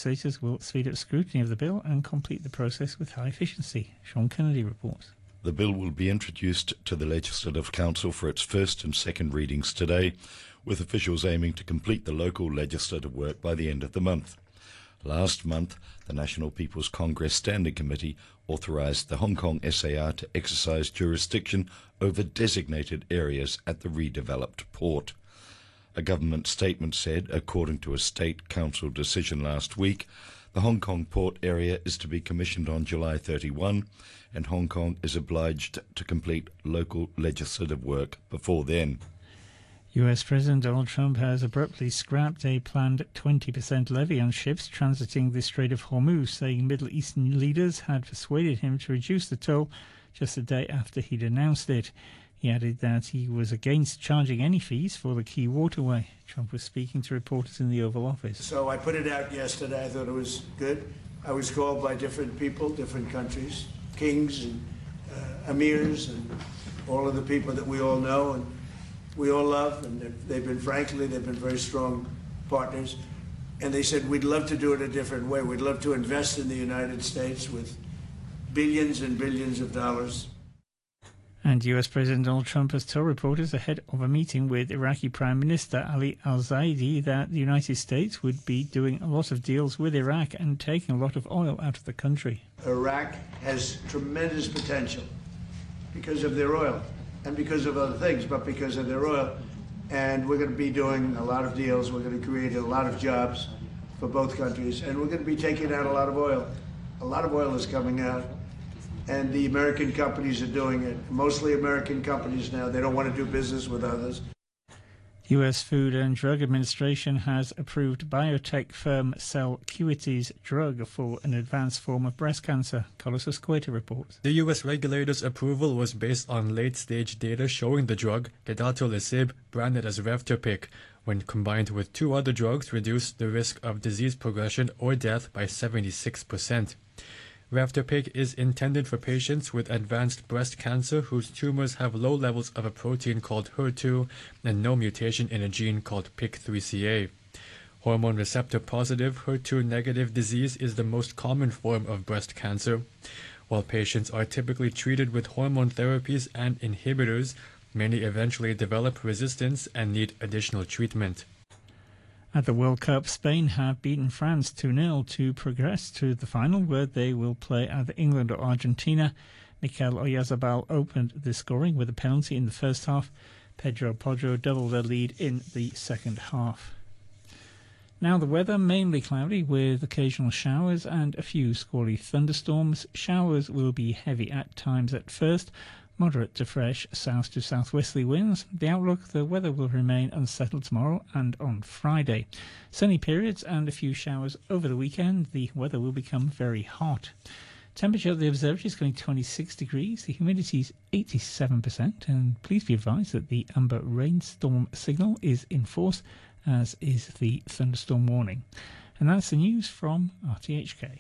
legislators will speed up scrutiny of the bill and complete the process with high efficiency. Sean Kennedy reports. The bill will be introduced to the Legislative Council for its first and second readings today, with officials aiming to complete the local legislative work by the end of the month. Last month, the National People's Congress Standing Committee authorised the Hong Kong SAR to exercise jurisdiction over designated areas at the redeveloped port. A government statement said, according to a State Council decision last week, the Hong Kong port area is to be commissioned on July 31, and Hong Kong is obliged to complete local legislative work before then. US President Donald Trump has abruptly scrapped a planned 20% levy on ships transiting the Strait of Hormuz, saying Middle Eastern leaders had persuaded him to reduce the toll just a day after he'd announced it. He added that he was against charging any fees for the key waterway. Trump was speaking to reporters in the Oval Office. So I put it out yesterday. I thought it was good. I was called by different people, different countries, kings and emirs and all of the people that we all know and we all love, and they've been very strong partners. And they said, we'd love to do it a different way. We'd love to invest in the United States with billions and billions of dollars. And US President Donald Trump has told reporters ahead of a meeting with Iraqi Prime Minister Ali al-Zaidi that the United States would be doing a lot of deals with Iraq and taking a lot of oil out of the country. Iraq has tremendous potential because of their oil and because of other things, but because of their oil. And we're going to be doing a lot of deals. We're going to create a lot of jobs for both countries, and we're going to be taking out a lot of oil. A lot of oil is coming out. And the American companies are doing it. Mostly American companies now. They don't want to do business with others. The US Food and Drug Administration has approved biotech firm Celcuity's drug for an advanced form of breast cancer. Carlos Escueta reports. The US regulator's approval was based on late-stage data showing the drug, gedatolisib, branded as Revtopic, when combined with two other drugs, reduced the risk of disease progression or death by 76%. Revtopic is intended for patients with advanced breast cancer whose tumors have low levels of a protein called HER2 and no mutation in a gene called PIK3CA. Hormone receptor positive HER2 negative disease is the most common form of breast cancer. While patients are typically treated with hormone therapies and inhibitors, many eventually develop resistance and need additional treatment. At the World Cup, Spain have beaten France 2-0 to progress to the final, where they will play either England or Argentina. Mikel Oyarzabal opened the scoring with a penalty in the first half. Pedro Porro doubled their lead in the second half. Now the weather, mainly cloudy with occasional showers and a few squally thunderstorms. Showers will be heavy at times at first. Moderate to fresh south to southwesterly winds. The outlook, the weather will remain unsettled tomorrow and on Friday. Sunny periods and a few showers over the weekend. The weather will become very hot. Temperature at the observatory is going 26 degrees. The humidity is 87%. And please be advised that the amber rainstorm signal is in force, as is the thunderstorm warning. And that's the news from RTHK.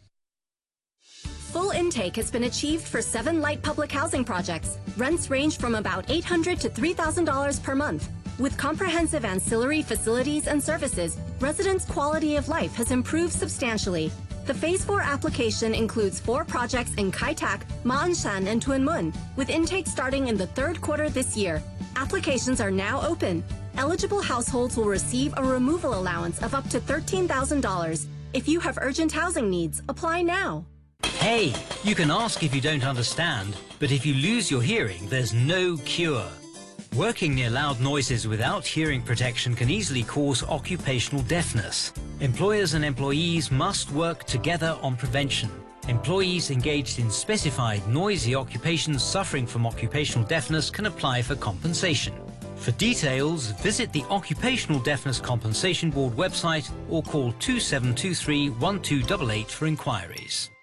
Full intake has been achieved for 7 light public housing projects. Rents range from about $800 to $3,000 per month. With comprehensive ancillary facilities and services, residents' quality of life has improved substantially. The Phase 4 application includes 4 projects in Kai Tak, Ma On Shan, and Tuen Mun, with intake starting in the 3rd quarter this year. Applications are now open. Eligible households will receive a removal allowance of up to $13,000. If you have urgent housing needs, apply now. Hey, you can ask if you don't understand, but if you lose your hearing, there's no cure. Working near loud noises without hearing protection can easily cause occupational deafness. Employers and employees must work together on prevention. Employees engaged in specified noisy occupations suffering from occupational deafness can apply for compensation. For details, visit the Occupational Deafness Compensation Board website or call 2723 1288 for inquiries.